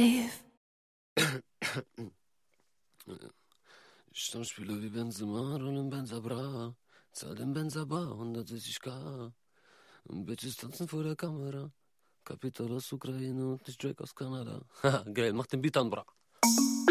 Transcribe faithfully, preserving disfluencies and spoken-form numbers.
live. Stammspieler wie Benzema, rollen Benza bra. Zahl den Benza bar, hundertsechzig K. Bitches tanzen vor der Kamera. Kapital aus Ukraine und nicht Drake aus Kanada. Haha, geil, mach den Beat an, bra.